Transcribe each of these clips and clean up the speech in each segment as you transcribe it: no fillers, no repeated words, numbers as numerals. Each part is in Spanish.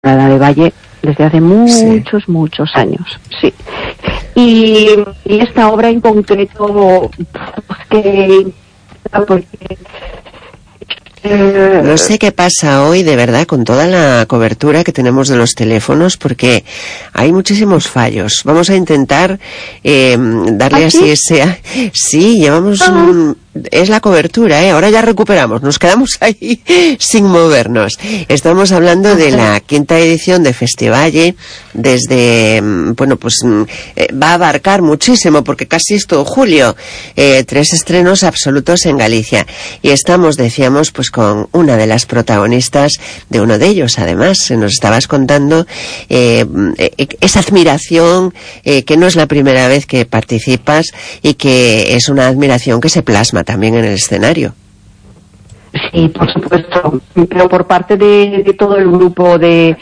de Valle desde hace muchos años, sí. Y esta obra en concreto, porque no sé qué pasa hoy, de verdad, con toda la cobertura que tenemos de los teléfonos, porque hay muchísimos fallos. Vamos a intentar darle así ese... Sí, llevamos... Es la cobertura, ahora ya recuperamos, nos quedamos ahí sin movernos. Estamos hablando de la 5ª edición de Festivalle, desde, bueno, pues va a abarcar muchísimo, porque casi es todo julio, 3 estrenos absolutos en Galicia. Y estamos, decíamos, pues con una de las protagonistas de uno de ellos, además, nos estabas contando esa admiración, que no es la primera vez que participas, y que es una admiración que se plasma también en el escenario. Sí, por supuesto, pero por parte de todo el grupo del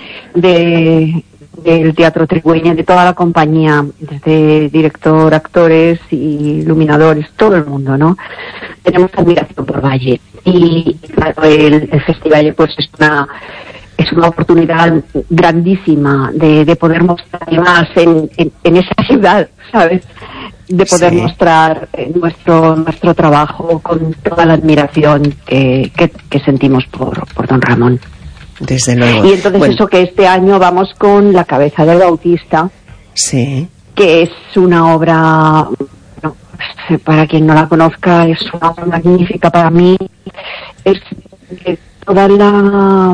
Teatro Trigüeña, de toda la compañía, desde director, actores y iluminadores, todo el mundo, ¿no? Tenemos admiración por Valle, y claro, el festival pues es una oportunidad grandísima de poder mostrar más en esa ciudad, ¿sabes? De poder mostrar nuestro trabajo con toda la admiración que sentimos por don Ramón. Desde luego. Y entonces eso, que este año vamos con La cabeza del Bautista, que es una obra, para quien no la conozca, es una obra magnífica para mí. Es toda la...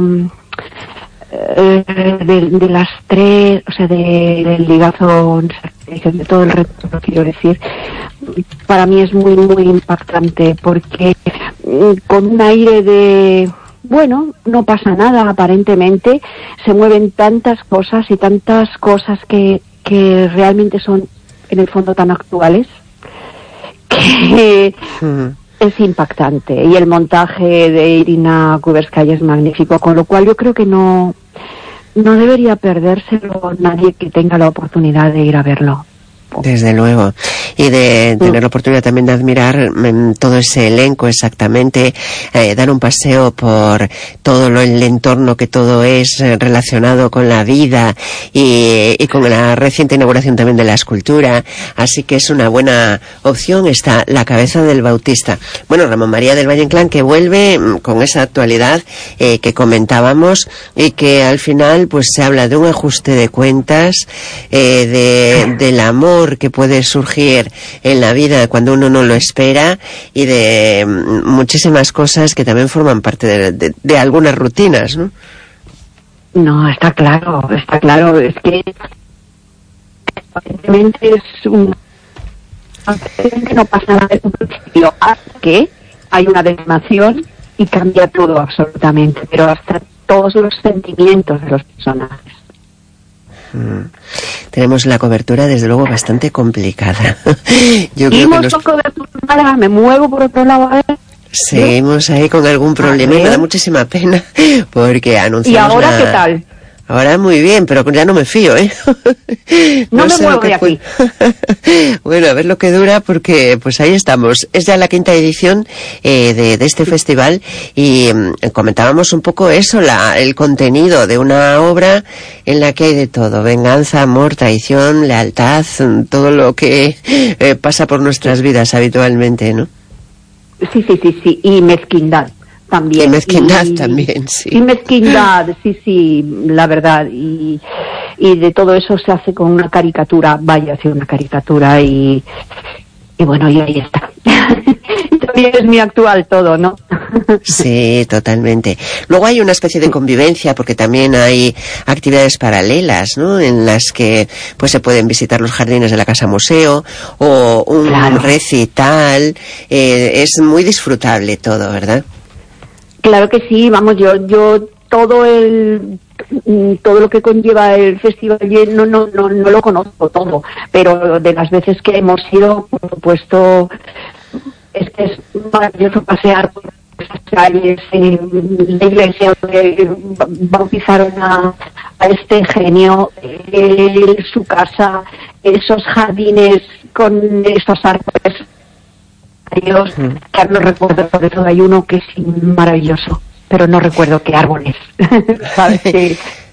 de las tres, o sea, del ligazo, de todo el reto, quiero decir, para mí es muy impactante, porque con un aire de, bueno, no pasa nada aparentemente, se mueven tantas cosas que realmente son en el fondo tan actuales, que es impactante. Y el montaje de Irina Kuberskaya es magnífico, con lo cual yo creo que no debería perdérselo nadie que tenga la oportunidad de ir a verlo. Desde luego. Y de tener la oportunidad también de admirar todo ese elenco, exactamente, dar un paseo por todo el entorno que todo es relacionado con la vida y con la reciente inauguración también de la escultura. Así que es una buena opción esta La cabeza del Bautista. Bueno, Ramón María del Valle Inclán, que vuelve con esa actualidad que comentábamos, y que al final pues se habla de un ajuste de cuentas, del amor que puede surgir en la vida cuando uno no lo espera, y de muchísimas cosas que también forman parte de algunas rutinas, ¿no? No, está claro, es que aparentemente no pasa nada desde un principio, hasta que hay una detonación y cambia todo absolutamente, pero hasta todos los sentimientos de los personajes. Tenemos la cobertura, desde luego, bastante complicada. Yo creo que cobertura, me muevo por otro lado. Seguimos ahí con algún problema y me da muchísima pena, porque anunciamos... ¿Y ahora qué tal? Ahora muy bien, pero ya no me fío, ¿eh? No me muevo de aquí. Bueno, a ver lo que dura, porque pues ahí estamos. Es ya la 5ª edición de este festival, y comentábamos un poco eso, el contenido de una obra en la que hay de todo: venganza, amor, traición, lealtad, todo lo que pasa por nuestras vidas habitualmente, ¿no? Sí, y mezquindad. También. Y mezquindad también, sí. Y mezquindad, sí, la verdad. Y de todo eso se hace con una caricatura, vaya hacia una caricatura, y bueno, y ahí está. También es muy actual todo, ¿no? Sí, totalmente. Luego hay una especie de convivencia, porque también hay actividades paralelas, ¿no? En las que pues se pueden visitar los jardines de la Casa Museo, o un recital. Es muy disfrutable todo, ¿verdad? Claro que sí, vamos, yo todo lo que conlleva el festival no lo conozco todo, pero de las veces que hemos ido, por supuesto, es maravilloso pasear por esas calles, la iglesia donde bautizaron a este genio, su casa, esos jardines con esos árboles. Dios, que no recuerdo, sobre todo hay uno que es maravilloso, pero no recuerdo qué árbol es. ¿Sabes?